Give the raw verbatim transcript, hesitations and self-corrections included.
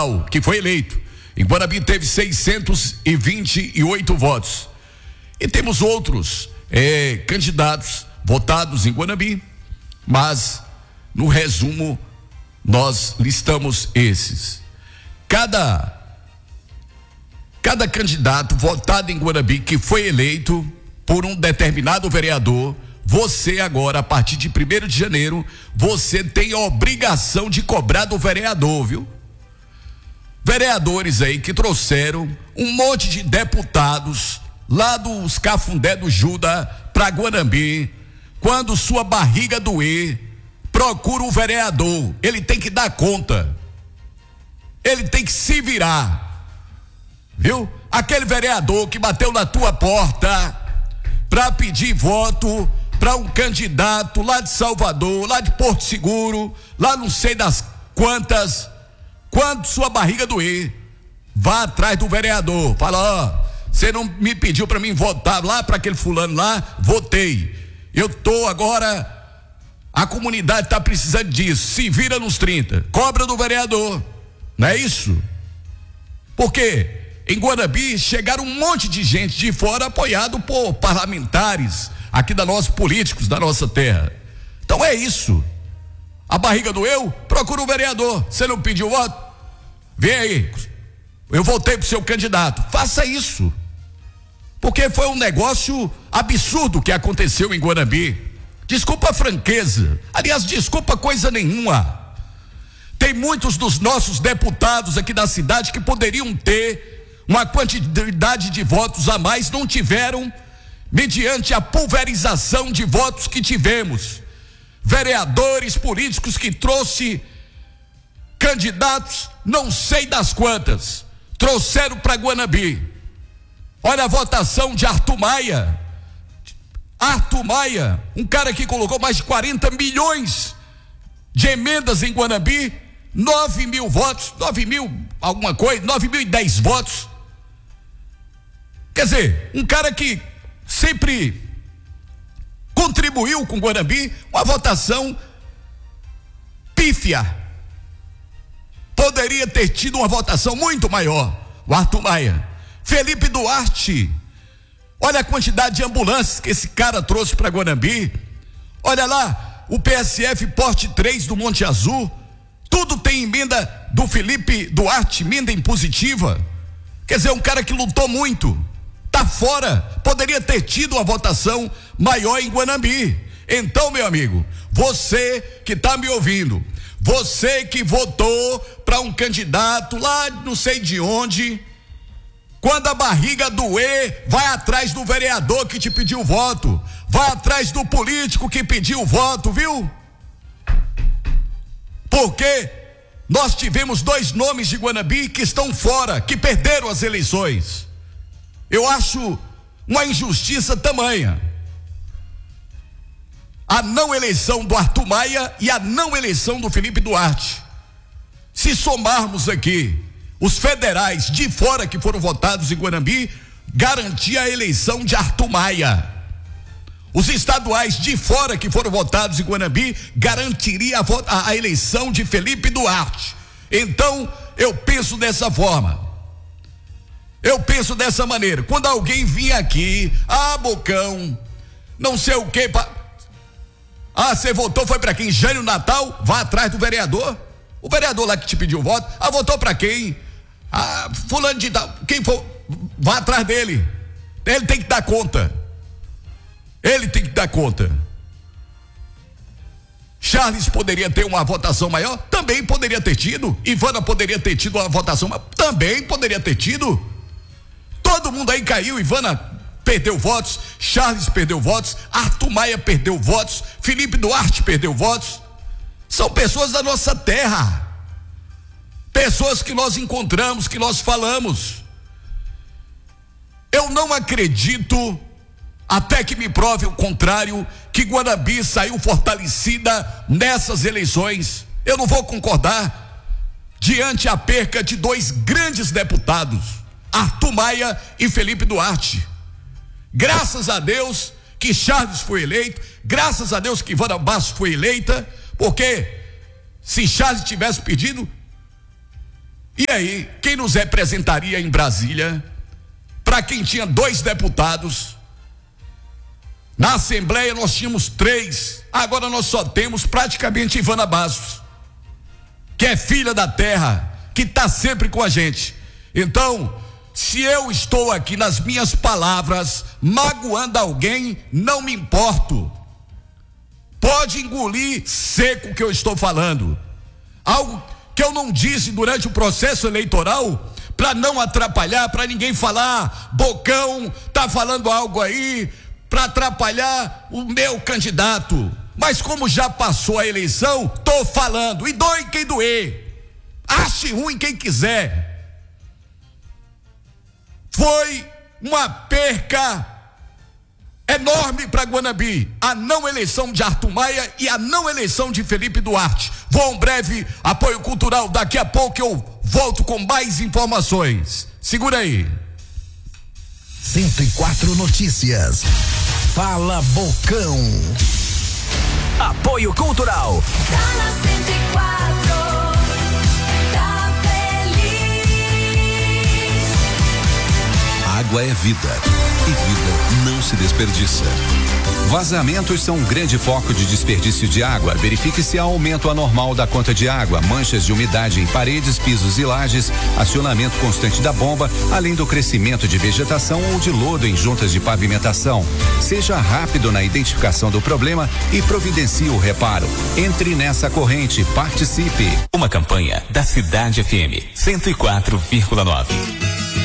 Natal, que foi eleito. Em Guarabim teve seiscentos e vinte e oito votos. E temos outros é, candidatos votados em Guarabim, mas no resumo nós listamos esses. Cada, cada candidato votado em Guarabim que foi eleito por um determinado vereador, você agora, a partir de primeiro de janeiro, você tem a obrigação de cobrar do vereador, viu? Vereadores aí que trouxeram um monte de deputados lá dos Cafundé do Juda para Guarabim. Quando sua barriga doer, procura o vereador, ele tem que dar conta, ele tem que se virar, viu? Aquele vereador que bateu na tua porta para pedir voto para um candidato lá de Salvador, lá de Porto Seguro, lá não sei das quantas, quando sua barriga doer, vá atrás do vereador, fala, ó, você não me pediu para mim votar lá para aquele fulano lá, votei, eu tô agora, a comunidade tá precisando disso, se vira nos trinta, cobra do vereador, não é isso? Porque em Guarabim chegaram um monte de gente de fora apoiado por parlamentares aqui da nossos políticos da nossa terra. Então é isso. A barriga doeu? Procura o vereador. Você não pediu voto? Vem aí. Eu votei pro seu candidato. Faça isso. Porque foi um negócio absurdo que aconteceu em Guarabim. Desculpa a franqueza. Aliás, desculpa coisa nenhuma. Tem muitos dos nossos deputados aqui da cidade que poderiam ter uma quantidade de votos a mais, não tiveram, mediante a pulverização de votos que tivemos. Vereadores políticos que trouxe candidatos, não sei das quantas, trouxeram para Guarabim. Olha a votação de Arthur Maia. Arthur Maia, um cara que colocou mais de quarenta milhões de emendas em Guarabim, nove mil votos, nove mil alguma coisa, nove mil e dez votos. Quer dizer, um cara que sempre contribuiu com Guarabim, uma votação pífia. Poderia ter tido uma votação muito maior, o Arthur Maia. Felipe Duarte, olha a quantidade de ambulâncias que esse cara trouxe para Guarabim. Olha lá, o P S F Porte três do Monte Azul, tudo tem emenda do Felipe Duarte, emenda impositiva. Quer dizer, um cara que lutou muito, tá fora, poderia ter tido uma votação maior em Guarabim. Então, meu amigo, você que está me ouvindo, você que votou para um candidato lá não sei de onde, quando a barriga doer, vai atrás do vereador que te pediu voto, vai atrás do político que pediu voto, viu? Porque nós tivemos dois nomes de Guarabim que estão fora, que perderam as eleições. Eu acho uma injustiça tamanha a não eleição do Arthur Maia e a não eleição do Felipe Duarte. Se somarmos aqui os federais de fora que foram votados em Guarabim, garantia a eleição de Arthur Maia. Os estaduais de fora que foram votados em Guarabim garantiria a, a, a eleição de Felipe Duarte. Então eu penso dessa forma. Eu penso dessa maneira. Quando alguém vinha aqui, ah, Bocão, não sei o que, pa... ah, você votou, foi para quem? Jânio Natal? Vá atrás do vereador. O vereador lá que te pediu voto, ah, votou para quem? Ah, fulano de tal, quem for, vá atrás dele. Ele tem que dar conta. Ele tem que dar conta. Charles poderia ter uma votação maior? Também poderia ter tido. Ivana poderia ter tido uma votação maior? Também poderia ter tido. Todo mundo aí caiu. Ivana perdeu votos, Charles perdeu votos, Arthur Maia perdeu votos, Felipe Duarte perdeu votos. São pessoas da nossa terra, pessoas que nós encontramos, que nós falamos. Eu não acredito, até que me prove o contrário, que Guarabim saiu fortalecida nessas eleições. Eu não vou concordar diante a perca de dois grandes deputados, Arthur Maia e Felipe Duarte. Graças a Deus que Charles foi eleito, graças a Deus que Ivana Basso foi eleita, porque se Charles tivesse pedido, E aí, quem nos representaria em Brasília? Para quem tinha dois deputados, na Assembleia nós tínhamos três, agora nós só temos praticamente Ivana Bastos, que é filha da terra, que está sempre com a gente. Então, se eu estou aqui nas minhas palavras magoando alguém, não me importo. Pode engolir seco o que eu estou falando. Algo que eu não disse durante o processo eleitoral, para não atrapalhar, para ninguém falar, Bocão tá falando algo aí para atrapalhar o meu candidato. Mas como já passou a eleição, tô falando, e doe quem doer, ache ruim quem quiser. Foi uma perca enorme para Guanambi, a não eleição de Arthur Maia e a não eleição de Felipe Duarte. Vou a um breve apoio cultural, daqui a pouco eu volto com mais informações. Segura aí. cento e quatro Notícias. Fala Bocão. Apoio cultural. Tá na cento e quatro, tá feliz. Água é vida e vida não se desperdiça. Vazamentos são um grande foco de desperdício de água. Verifique se há aumento anormal da conta de água, manchas de umidade em paredes, pisos e lajes, acionamento constante da bomba, além do crescimento de vegetação ou de lodo em juntas de pavimentação. Seja rápido na identificação do problema e providencie o reparo. Entre nessa corrente, participe. Uma campanha da Cidade F M cento e quatro vírgula nove.